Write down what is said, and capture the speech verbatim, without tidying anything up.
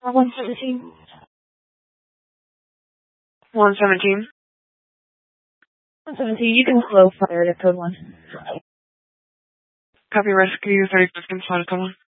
one seventeen. one seventeen. one seventeen, you can slow fire to code one. Copy rescue, thirty-five can slide code one.